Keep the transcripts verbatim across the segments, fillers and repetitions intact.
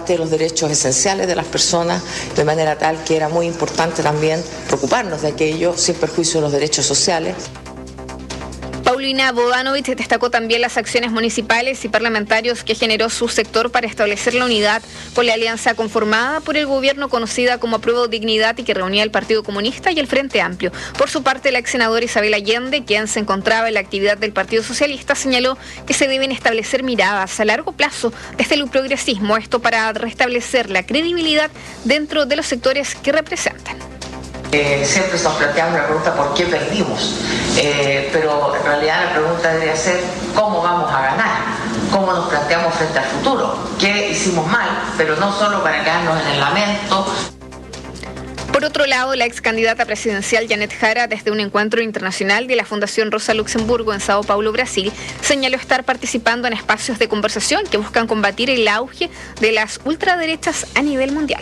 parte de los derechos esenciales de las personas, de manera tal que era muy importante también preocuparnos de aquello sin perjuicio de los derechos sociales. Paulina Bodanovich destacó también las acciones municipales y parlamentarios que generó su sector para establecer la unidad con la alianza conformada por el gobierno conocida como Apruebo Dignidad y que reunía al Partido Comunista y el Frente Amplio. Por su parte, la ex senadora Isabel Allende, quien se encontraba en la actividad del Partido Socialista, señaló que se deben establecer miradas a largo plazo desde el progresismo, esto para restablecer la credibilidad dentro de los sectores que representan. Eh, siempre nos planteamos la pregunta ¿por qué perdimos? Eh, pero en realidad la pregunta debería ser ¿cómo vamos a ganar? ¿Cómo nos planteamos frente al futuro? ¿Qué hicimos mal? Pero no solo para quedarnos en el lamento. Por otro lado, la ex candidata presidencial Janet Jara, desde un encuentro internacional de la Fundación Rosa Luxemburgo en Sao Paulo, Brasil, señaló estar participando en espacios de conversación que buscan combatir el auge de las ultraderechas a nivel mundial.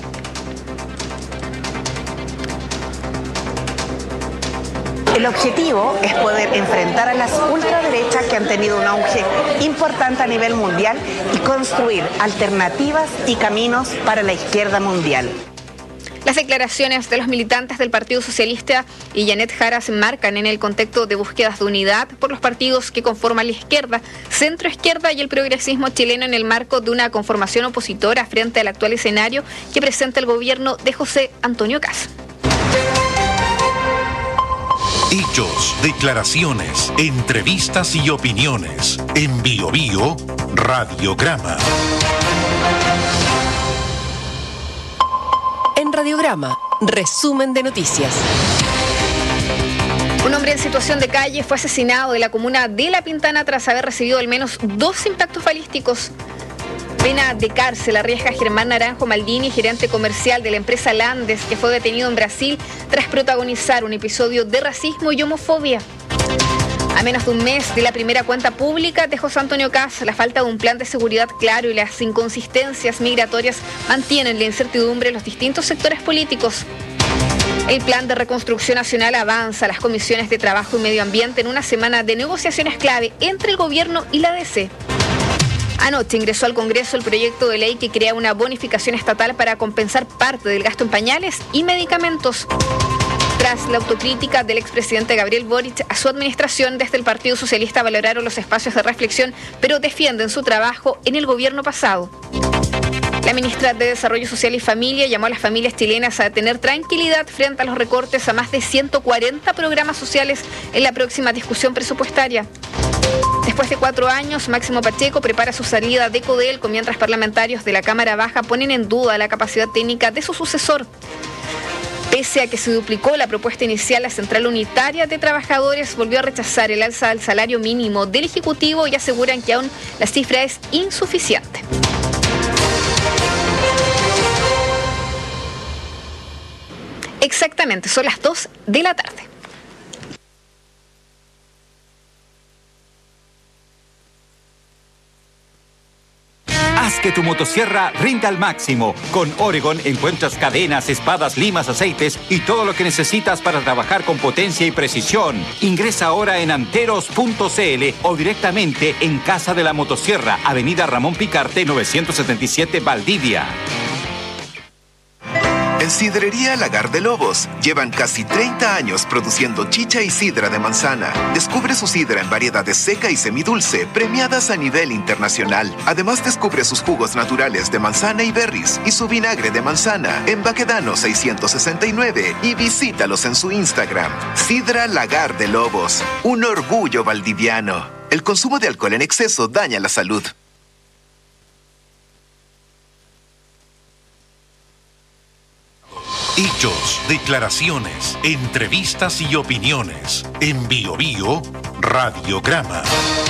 El objetivo es poder enfrentar a las ultraderechas que han tenido un auge importante a nivel mundial y construir alternativas y caminos para la izquierda mundial. Las declaraciones de los militantes del Partido Socialista y Janet Jara se enmarcan en el contexto de búsquedas de unidad por los partidos que conforman la izquierda, centroizquierda y el progresismo chileno en el marco de una conformación opositora frente al actual escenario que presenta el gobierno de José Antonio Kast. Hechos, declaraciones, entrevistas y opiniones. En Bio Bio, Radiograma. En Radiograma, resumen de noticias. Un hombre en situación de calle fue asesinado en la comuna de La Pintana tras haber recibido al menos dos impactos balísticos. Pena de cárcel arriesga a Germán Naranjo Maldini, gerente comercial de la empresa Landes, que fue detenido en Brasil tras protagonizar un episodio de racismo y homofobia. A menos de un mes de la primera cuenta pública de José Antonio Kast, la falta de un plan de seguridad claro y las inconsistencias migratorias mantienen la incertidumbre en los distintos sectores políticos. El plan de reconstrucción nacional avanza a las comisiones de trabajo y medio ambiente en una semana de negociaciones clave entre el gobierno y la D C. Anoche ingresó al Congreso el proyecto de ley que crea una bonificación estatal para compensar parte del gasto en pañales y medicamentos. Tras la autocrítica del expresidente Gabriel Boric a su administración, desde el Partido Socialista valoraron los espacios de reflexión, pero defienden su trabajo en el gobierno pasado. La ministra de Desarrollo Social y Familia llamó a las familias chilenas a tener tranquilidad frente a los recortes a más de ciento cuarenta programas sociales en la próxima discusión presupuestaria. Después de cuatro años, Máximo Pacheco prepara su salida de Codelco, mientras parlamentarios de la Cámara Baja ponen en duda la capacidad técnica de su sucesor. Pese a que se duplicó la propuesta inicial, la Central Unitaria de Trabajadores volvió a rechazar el alza del salario mínimo del Ejecutivo y aseguran que aún la cifra es insuficiente. Exactamente, son las dos de la tarde. Haz que tu motosierra rinda al máximo. Con Oregon encuentras cadenas, espadas, limas, aceites y todo lo que necesitas para trabajar con potencia y precisión. Ingresa ahora en anteros punto c l o directamente en Casa de la Motosierra, Avenida Ramón Picarte, novecientos setenta y siete, Valdivia. En Sidrería Lagar de Lobos llevan casi treinta años produciendo chicha y sidra de manzana. Descubre su sidra en variedades seca y semidulce, premiadas a nivel internacional. Además, descubre sus jugos naturales de manzana y berries y su vinagre de manzana en Baquedano seiscientos sesenta y nueve y visítalos en su Instagram. Sidra Lagar de Lobos, un orgullo valdiviano. El consumo de alcohol en exceso daña la salud. Hechos, declaraciones, entrevistas y opiniones. En Bio Bio, Radiograma.